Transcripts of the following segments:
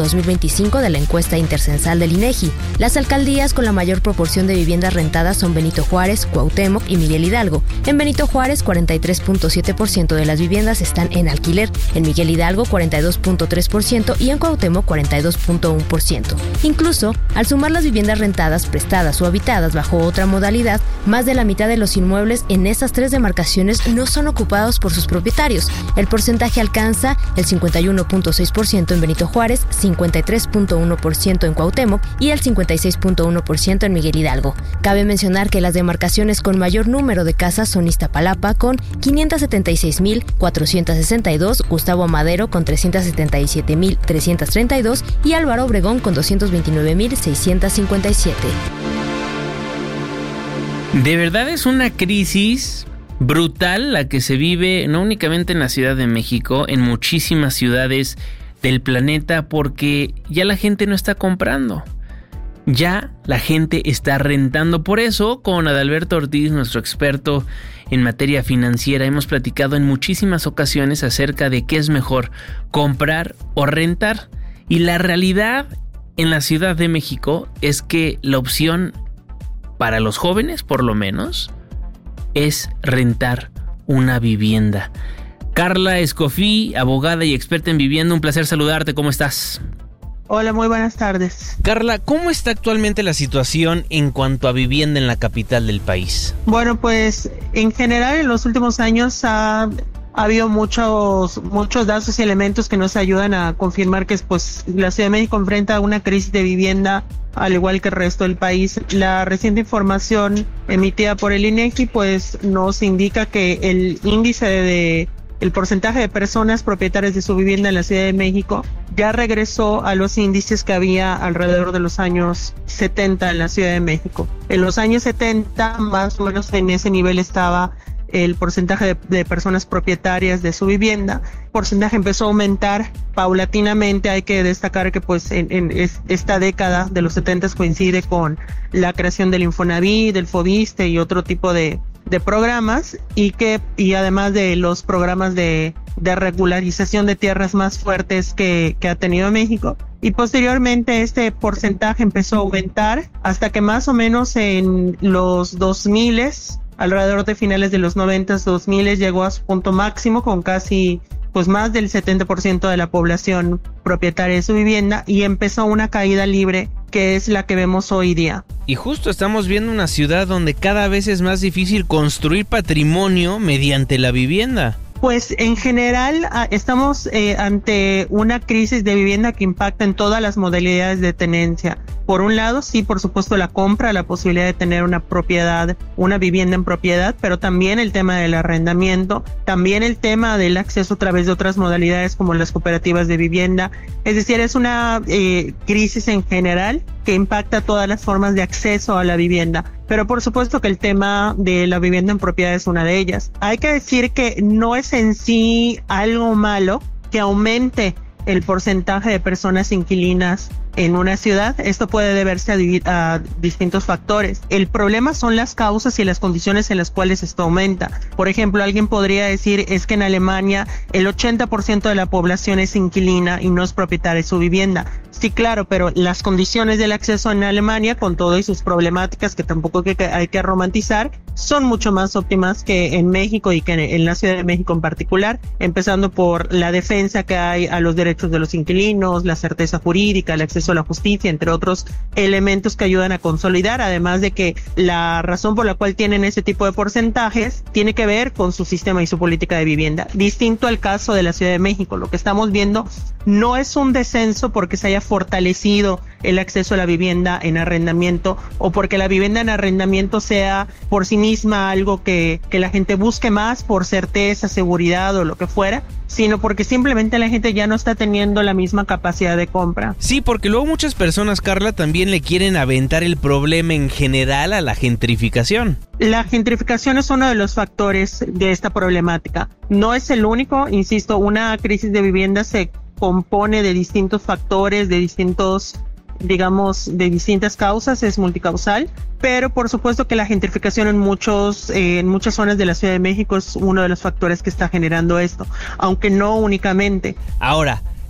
2025 de la encuesta intercensal del INEGI. Las alcaldías con la mayor proporción de viviendas rentadas son Benito Juárez, Cuauhtémoc y Miguel Hidalgo. En Benito Juárez, 43.7% de las viviendas están en alquiler, en Miguel Hidalgo 42.3% y en Cuauhtémoc 42.1%. Incluso, al sumar las viviendas rentadas, prestadas o habitadas bajo otra modalidad, más de la mitad de los inmuebles en estas tres demarcaciones no son ocupados por sus propietarios. El porcentaje alcanza el 51.6% en Benito Juárez, 53.1% en Cuauhtémoc y el 56.1% en Miguel Hidalgo. Cabe mencionar que las demarcaciones con mayor número de casas son Iztapalapa con 576.462, Gustavo Amadero con 377.332 y Álvaro Obregón con 229.657. De verdad es una crisis brutal la que se vive no únicamente en la Ciudad de México, en muchísimas ciudades del planeta, porque ya la gente no está comprando, ya la gente está rentando. Por eso, con Adalberto Ortiz, nuestro experto en materia financiera, hemos platicado en muchísimas ocasiones acerca de qué es mejor, comprar o rentar. Y la realidad en la Ciudad de México es que la opción para los jóvenes, por lo menos, es rentar una vivienda. Carla Escofí, abogada y experta en vivienda, un placer saludarte, ¿cómo estás? Hola, muy buenas tardes. Carla, ¿cómo está actualmente la situación en cuanto a vivienda en la capital del país? Bueno, pues en general en los últimos años ha habido muchos datos y elementos que nos ayudan a confirmar que pues la Ciudad de México enfrenta una crisis de vivienda al igual que el resto del país. La reciente información emitida por el INEGI pues nos indica que el índice el porcentaje de personas propietarias de su vivienda en la Ciudad de México ya regresó a los índices que había alrededor de los años 70 en la Ciudad de México. En los años 70, más o menos en ese nivel estaba el porcentaje de personas propietarias de su vivienda. El porcentaje empezó a aumentar paulatinamente. Hay que destacar que pues en esta década de los 70 coincide con la creación del Infonavit, del Fobiste y otro tipo de programas y además de los programas de regularización de tierras más fuertes que ha tenido México. Y posteriormente este porcentaje empezó a aumentar hasta que más o menos en los 2000s, alrededor de finales de los 90s, 2000 llegó a su punto máximo con casi pues más del 70% de la población propietaria de su vivienda y empezó una caída libre que es la que vemos hoy día. Y justo estamos viendo una ciudad donde cada vez es más difícil construir patrimonio mediante la vivienda. Pues en general estamos ante una crisis de vivienda que impacta en todas las modalidades de tenencia. Por un lado, sí, por supuesto, la compra, la posibilidad de tener una propiedad, una vivienda en propiedad, pero también el tema del arrendamiento, también el tema del acceso a través de otras modalidades como las cooperativas de vivienda. Es decir, es una crisis en general que impacta todas las formas de acceso a la vivienda. Pero por supuesto que el tema de la vivienda en propiedad es una de ellas. Hay que decir que no es en sí algo malo que aumente el porcentaje de personas inquilinas en una ciudad. Esto puede deberse a distintos factores. El problema son las causas y las condiciones en las cuales esto aumenta. Por ejemplo, alguien podría decir es que en Alemania el 80% de la población es inquilina y no es propietaria de su vivienda. Sí, claro, pero las condiciones del acceso en Alemania, con todo y sus problemáticas que tampoco hay que romantizar, son mucho más óptimas que en México y que en la Ciudad de México en particular, empezando por la defensa que hay a los derechos de los inquilinos, la certeza jurídica, el acceso a la justicia, entre otros elementos que ayudan a consolidar, además de que la razón por la cual tienen ese tipo de porcentajes tiene que ver con su sistema y su política de vivienda. Distinto al caso de la Ciudad de México, lo que estamos viendo no es un descenso porque se haya fortalecido el acceso a la vivienda en arrendamiento o porque la vivienda en arrendamiento sea por sí misma algo que la gente busque más por certeza, seguridad o lo que fuera, sino porque simplemente la gente ya no está teniendo la misma capacidad de compra. Sí, porque luego muchas personas, Carla, también le quieren aventar el problema en general a la gentrificación. La gentrificación es uno de los factores de esta problemática. No es el único, insisto, una crisis de vivienda se compone de distintos factores, de distintas causas, es multicausal, pero por supuesto que la gentrificación en muchas zonas de la Ciudad de México es uno de los factores que está generando esto, aunque no únicamente. Ahora,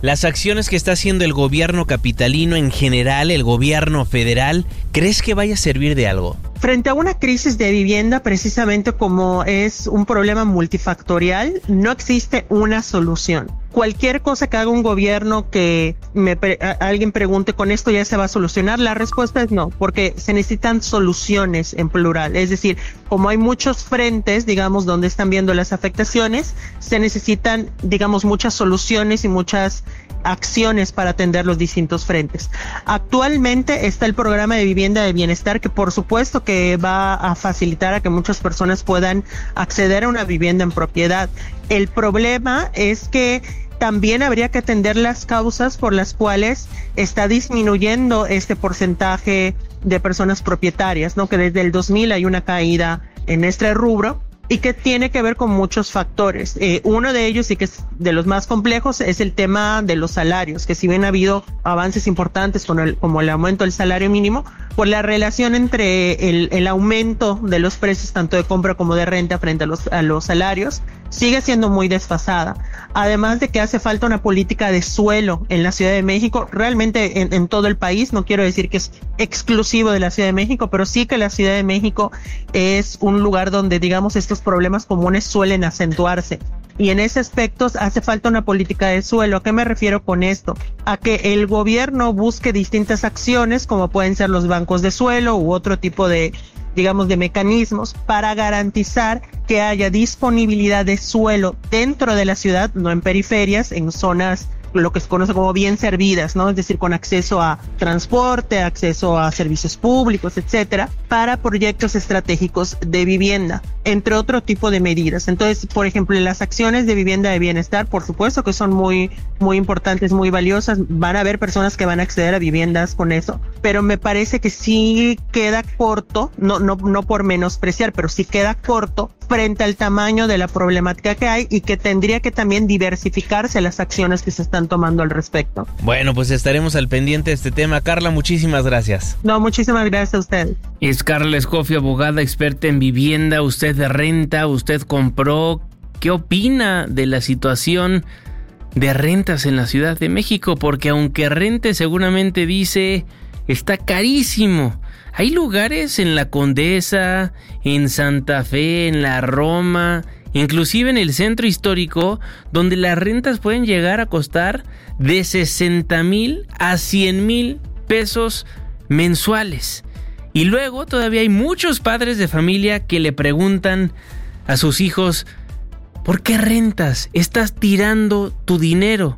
las acciones que está haciendo el gobierno capitalino en general, el gobierno federal, ¿crees que vaya a servir de algo? Frente a una crisis de vivienda, precisamente como es un problema multifactorial, no existe una solución. Cualquier cosa que haga un gobierno que alguien pregunte, ¿con esto ya se va a solucionar? La respuesta es no, porque se necesitan soluciones en plural. Es decir, como hay muchos frentes, digamos, donde están viendo las afectaciones, se necesitan, digamos, muchas soluciones y muchas acciones para atender los distintos frentes. Actualmente está el programa de vivienda de bienestar, que por supuesto que va a facilitar a que muchas personas puedan acceder a una vivienda en propiedad. El problema es que también habría que atender las causas por las cuales está disminuyendo este porcentaje de personas propietarias, ¿no? Que desde el 2000 hay una caída en este rubro y que tiene que ver con muchos factores. Uno de ellos, y que es de los más complejos, es el tema de los salarios, que si bien ha habido avances importantes como el aumento del salario mínimo, por la relación entre el aumento de los precios tanto de compra como de renta frente a los salarios sigue siendo muy desfasada. Además de que hace falta una política de suelo en la Ciudad de México, realmente en todo el país. No quiero decir que es exclusivo de la Ciudad de México, pero sí que la Ciudad de México es un lugar donde, digamos, estos problemas comunes suelen acentuarse. Y en ese aspecto hace falta una política de suelo. ¿A qué me refiero con esto? A que el gobierno busque distintas acciones, como pueden ser los bancos de suelo u otro tipo de, digamos, de mecanismos para garantizar que haya disponibilidad de suelo dentro de la ciudad, no en periferias, en zonas lo que se conoce como bien servidas, ¿no? Es decir, con acceso a transporte, acceso a servicios públicos, etcétera, para proyectos estratégicos de vivienda, entre otro tipo de medidas. Entonces, por ejemplo, las acciones de vivienda de bienestar, por supuesto que son muy, muy importantes, muy valiosas. Van a haber personas que van a acceder a viviendas con eso, pero me parece que sí queda corto, no por menospreciar, pero sí queda corto frente al tamaño de la problemática que hay, y que tendría que también diversificarse las acciones que se están tomando al respecto. Bueno, pues estaremos al pendiente de este tema. Carla, muchísimas gracias. No, muchísimas gracias a usted. Es Carla Escofio, abogada experta en vivienda. Usted renta, usted compró. ¿Qué opina de la situación de rentas en la Ciudad de México? Porque aunque rente, seguramente dice, está carísimo. Hay lugares en la Condesa, en Santa Fe, en la Roma, inclusive en el centro histórico, donde las rentas pueden llegar a costar de 60,000 a 100,000 pesos mensuales. Y luego todavía hay muchos padres de familia que le preguntan a sus hijos, ¿por qué rentas? Estás tirando tu dinero.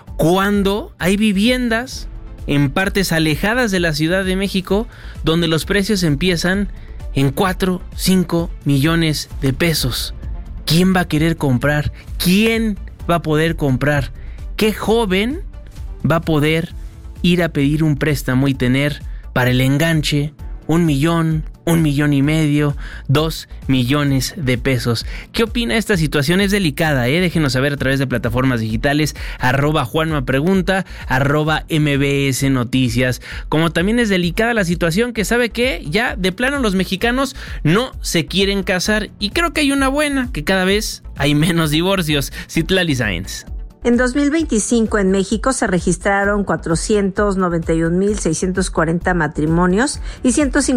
Cuando hay viviendas en partes alejadas de la Ciudad de México, donde los precios empiezan en 4, 5 millones de pesos. ¿Quién va a querer comprar? ¿Quién va a poder comprar? ¿Qué joven va a poder ir a pedir un préstamo y tener para el enganche 1 millón, 1,5 millones, 2 millones de pesos? ¿Qué opina de esta situación? Es delicada, Déjenos saber a través de plataformas digitales, @JuanmaPregunta, @MBS Noticias. Como también es delicada la situación que sabe que ya de plano los mexicanos no se quieren casar. Y creo que hay una buena, que cada vez hay menos divorcios. Citlali Sáenz. En 2025 en México se registraron 491,640 matrimonios y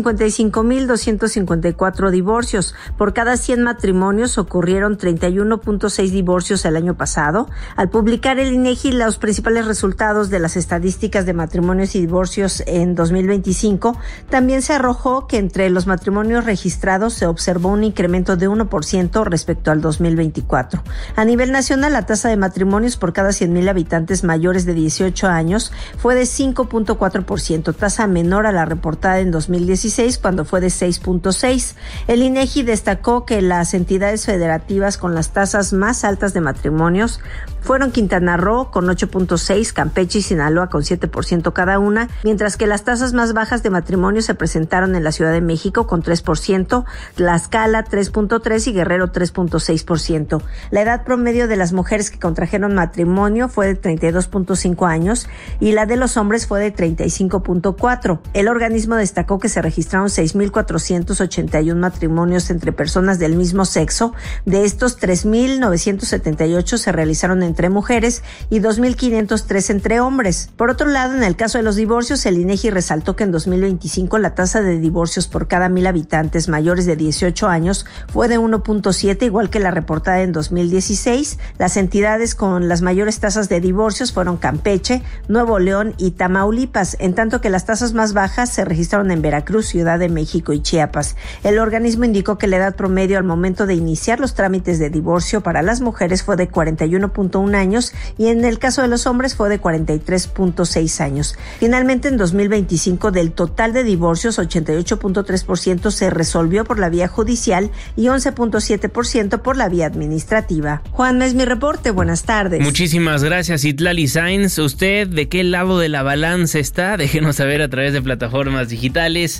155,254 divorcios. Por cada 100 matrimonios ocurrieron 31.6 divorcios el año pasado. Al publicar el INEGI los principales resultados de las estadísticas de matrimonios y divorcios en 2025, también se arrojó que entre los matrimonios registrados se observó un incremento de 1% respecto al 2024. A nivel nacional, la tasa de matrimonios por cada 100,000 habitantes mayores de 18 años fue de 5.4%, tasa menor a la reportada en 2016 cuando fue de 6.6. El INEGI destacó que las entidades federativas con las tasas más altas de matrimonios fueron Quintana Roo con 8.6, Campeche y Sinaloa con 7% cada una, mientras que las tasas más bajas de matrimonio se presentaron en la Ciudad de México con 3%, Tlaxcala 3.3 y Guerrero 3.6%. La edad promedio de las mujeres que contrajeron matrimonio fue de 32.5 años y la de los hombres fue de 35.4. El organismo destacó que se registraron 6,481 matrimonios entre personas del mismo sexo. De estos, 3,978 se realizaron entre entre mujeres y 2.503 entre hombres. Por otro lado, en el caso de los divorcios, el INEGI resaltó que en 2025 la tasa de divorcios por cada 1,000 habitantes mayores de 18 años fue de 1.7, igual que la reportada en 2016. Las entidades con las mayores tasas de divorcios fueron Campeche, Nuevo León y Tamaulipas, en tanto que las tasas más bajas se registraron en Veracruz, Ciudad de México y Chiapas. El organismo indicó que la edad promedio al momento de iniciar los trámites de divorcio para las mujeres fue de 41.1 años y en el caso de los hombres fue de 43.6 años. Finalmente, en 2025, del total de divorcios, 88.3% se resolvió por la vía judicial y 11.7% por la vía administrativa. Juan, es mi reporte. Buenas tardes. Muchísimas gracias, Itlali Sainz. ¿Usted de qué lado de la balanza está? Déjenos saber a través de plataformas digitales,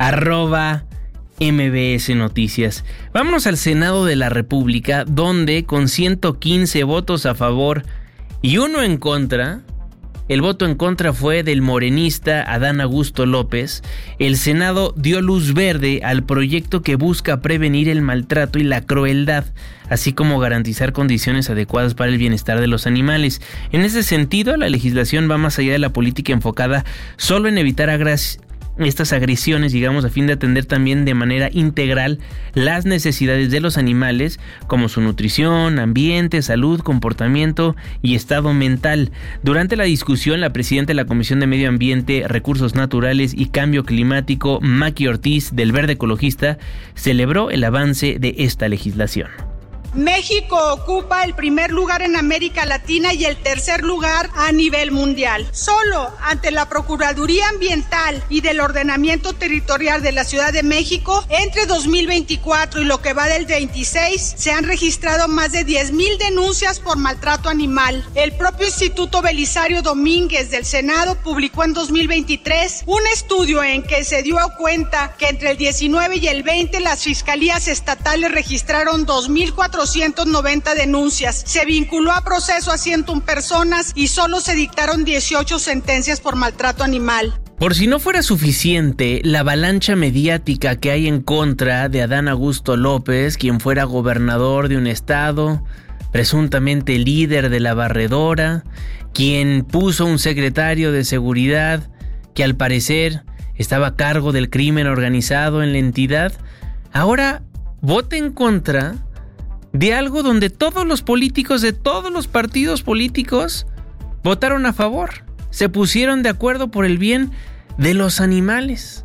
@MBS Noticias. Vámonos al Senado de la República, donde con 115 votos a favor y 1 en contra, el voto en contra fue del morenista Adán Augusto López. El Senado dio luz verde al proyecto que busca prevenir el maltrato y la crueldad, así como garantizar condiciones adecuadas para el bienestar de los animales. En ese sentido, la legislación va más allá de la política enfocada solo en evitar estas agresiones, a fin de atender también de manera integral las necesidades de los animales, como su nutrición, ambiente, salud, comportamiento y estado mental. Durante la discusión, la presidenta de la Comisión de Medio Ambiente, Recursos Naturales y Cambio Climático, Maki Ortiz, del Verde Ecologista, celebró el avance de esta legislación. México ocupa el primer lugar en América Latina y el tercer lugar a nivel mundial. Solo ante la Procuraduría Ambiental y del Ordenamiento Territorial de la Ciudad de México, entre 2024 y lo que va del 26, se han registrado más de 10,000 denuncias por maltrato animal. El propio Instituto Belisario Domínguez del Senado publicó en 2023 un estudio en que se dio cuenta que entre el 19 y el 20 las fiscalías estatales registraron 2,490 denuncias. Se vinculó a proceso a 101 personas y solo se dictaron 18 sentencias por maltrato animal. Por si no fuera suficiente, la avalancha mediática que hay en contra de Adán Augusto López, quien fuera gobernador de un estado, presuntamente líder de la barredora, quien puso un secretario de seguridad que al parecer estaba a cargo del crimen organizado en la entidad, ahora vota en contra de algo donde todos los políticos de todos los partidos políticos votaron a favor, se pusieron de acuerdo por el bien de los animales.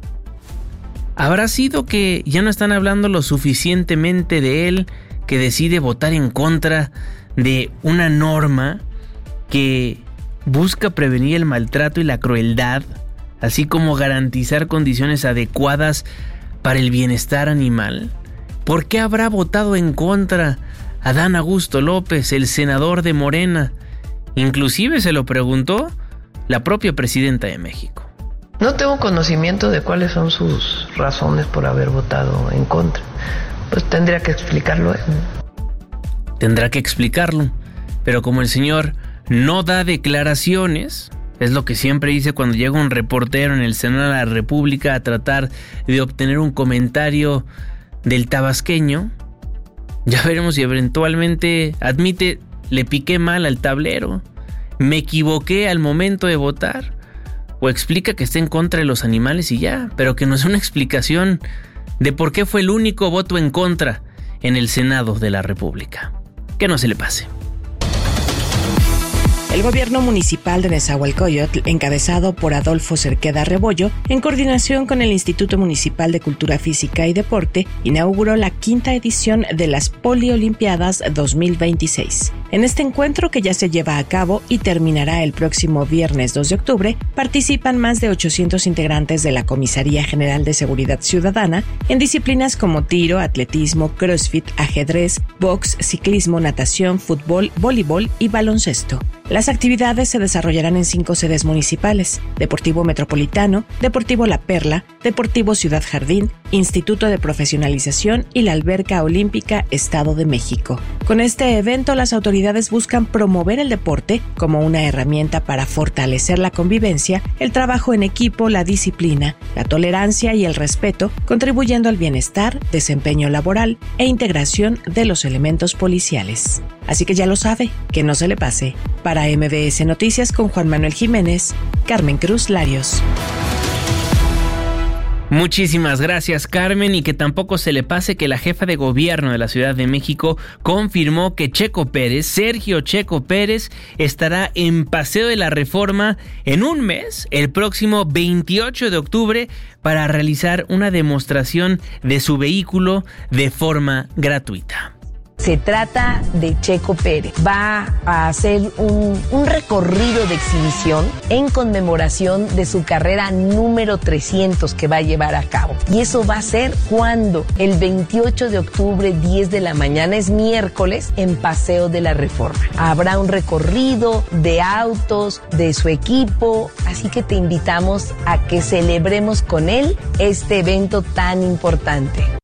¿Habrá sido que ya no están hablando lo suficientemente de él, que decide votar en contra de una norma que busca prevenir el maltrato y la crueldad, así como garantizar condiciones adecuadas para el bienestar animal? ¿Por qué habrá votado en contra Adán Augusto López, el senador de Morena? Inclusive se lo preguntó la propia presidenta de México. No tengo conocimiento de cuáles son sus razones por haber votado en contra. Pues tendría que explicarlo él. Tendrá que explicarlo, pero como el señor no da declaraciones, es lo que siempre dice cuando llega un reportero en el Senado de la República a tratar de obtener un comentario del tabasqueño, ya veremos si eventualmente admite: le piqué mal al tablero, me equivoqué al momento de votar, o explica que está en contra de los animales y ya, pero que nos dé una explicación de por qué fue el único voto en contra en el Senado de la República. Que no se le pase. El gobierno municipal de Nezahualcóyotl, encabezado por Adolfo Cerqueda Rebollo, en coordinación con el Instituto Municipal de Cultura Física y Deporte, inauguró la 5ª edición de las Poliolimpiadas 2026. En este encuentro, que ya se lleva a cabo y terminará el próximo viernes 2 de octubre, participan más de 800 integrantes de la Comisaría General de Seguridad Ciudadana en disciplinas como tiro, atletismo, crossfit, ajedrez, box, ciclismo, natación, fútbol, voleibol y baloncesto. Las actividades se desarrollarán en 5 sedes municipales: Deportivo Metropolitano, Deportivo La Perla, Deportivo Ciudad Jardín, Instituto de Profesionalización y la Alberca Olímpica Estado de México. Con este evento, las autoridades buscan promover el deporte como una herramienta para fortalecer la convivencia, el trabajo en equipo, la disciplina, la tolerancia y el respeto, contribuyendo al bienestar, desempeño laboral e integración de los elementos policiales. Así que ya lo sabe, que no se le pase. Para MBS Noticias con Juan Manuel Jiménez, Carmen Cruz Larios. Muchísimas gracias, Carmen, y que tampoco se le pase que la jefa de gobierno de la Ciudad de México confirmó que Sergio Checo Pérez, estará en Paseo de la Reforma en un mes, el próximo 28 de octubre, para realizar una demostración de su vehículo de forma gratuita. Se trata de Checo Pérez. Va a hacer un recorrido de exhibición en conmemoración de su carrera número 300 que va a llevar a cabo. Y eso va a ser cuando el 28 de octubre, 10 de la mañana, es miércoles, en Paseo de la Reforma. Habrá un recorrido de autos, de su equipo, así que te invitamos a que celebremos con él este evento tan importante.